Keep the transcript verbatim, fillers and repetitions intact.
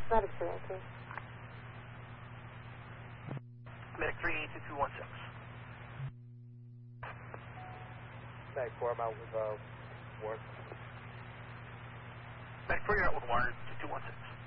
Medic three eight two. Medic three eight two two one six. Medic four, I'm out with uh, Warren. Medic four, you're out with Warren two two one six.